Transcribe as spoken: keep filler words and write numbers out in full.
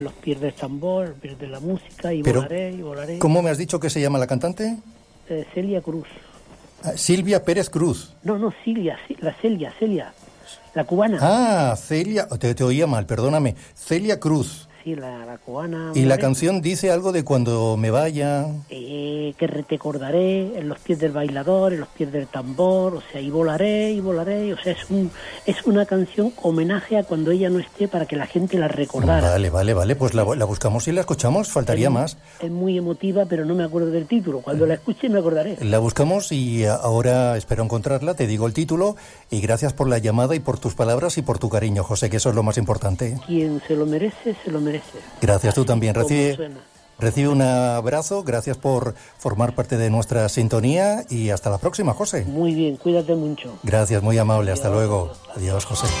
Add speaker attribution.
Speaker 1: Los pies del tambor, los pies de la música, y
Speaker 2: Pero,
Speaker 1: volaré, y volaré.
Speaker 2: ¿cómo me has dicho que se llama la cantante?
Speaker 1: Eh, Celia Cruz.
Speaker 2: Ah, Silvia Pérez Cruz.
Speaker 1: No, no, Celia, la Celia, Celia, la cubana.
Speaker 2: Ah, Celia, te, te oía mal, perdóname. Celia Cruz.
Speaker 1: Sí, la, la cubana.
Speaker 2: Y la
Speaker 1: morena.
Speaker 2: canción dice algo de cuando me vaya.
Speaker 1: Eh, que te recordaré en los pies del bailador, en los pies del tambor, o sea, y volaré, y volaré, o sea, es un es una canción homenaje a cuando ella no esté para que la gente la recordara.
Speaker 2: Vale, vale, vale, pues la, la buscamos y la escuchamos, faltaría
Speaker 1: es,
Speaker 2: más.
Speaker 1: Es muy emotiva, pero no me acuerdo del título. Cuando la escuche me acordaré.
Speaker 2: La buscamos y ahora espero encontrarla, te digo el título, y gracias por la llamada y por tus palabras y por tu cariño, José, que eso es lo más importante.
Speaker 1: Quien se lo merece, se lo merece.
Speaker 2: Gracias, tú también.
Speaker 1: Como
Speaker 2: Recibe,
Speaker 1: suena.
Speaker 2: recibe un abrazo, gracias por formar parte de nuestra sintonía y hasta la próxima, José.
Speaker 1: Muy bien, cuídate mucho.
Speaker 2: Gracias, muy amable, hasta
Speaker 1: Adiós.
Speaker 2: luego. Adiós, José.